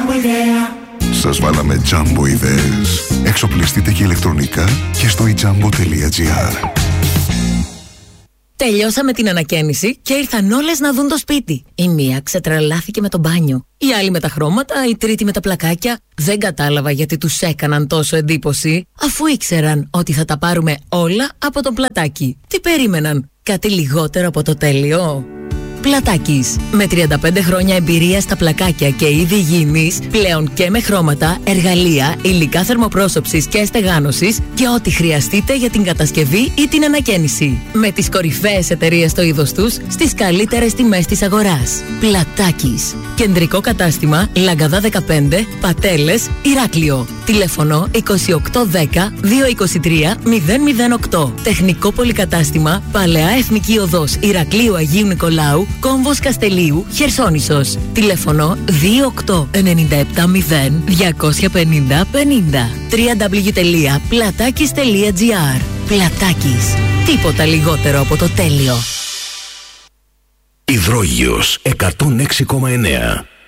Σας βάλαμε Jumbo ιδέες. Εξοπλιστείτε και ηλεκτρονικά και στο ijambo.gr. Τελειώσαμε την ανακαίνιση και ήρθαν όλες να δουν το σπίτι. Η μία ξετρελάθηκε με το μπάνιο, η άλλη με τα χρώματα, η τρίτη με τα πλακάκια. Δεν κατάλαβα γιατί τους έκαναν τόσο εντύπωση, αφού ήξεραν ότι θα τα πάρουμε όλα από το Πλατάκι. Τι περίμεναν, κάτι λιγότερο από το τέλειο? Πλατάκης. Με 35 χρόνια εμπειρία στα πλακάκια και είδη υγιεινής, πλέον και με χρώματα, εργαλεία, υλικά θερμοπρόσωψης και στεγάνωσης και ό,τι χρειαστείτε για την κατασκευή ή την ανακαίνιση. Με τις κορυφαίες εταιρείες στο είδος τους, στις καλύτερες τιμές της αγοράς. Πλατάκης. Κεντρικό κατάστημα Λαγκαδά 15, Πατέλες, Ηράκλειο. Τηλέφωνο 2810 223 008. Τεχνικό πολυκατάστημα Παλαιά Εθνική Οδός Ηρακλείου Αγίου Νικολάου, Κόμβος Καστελίου, Χερσόνησος. Τηλέφωνο 28970 250 50. www.platakis.gr. Πλατάκης. Τίποτα λιγότερο από το τέλειο. Υδρόγειος 106,9.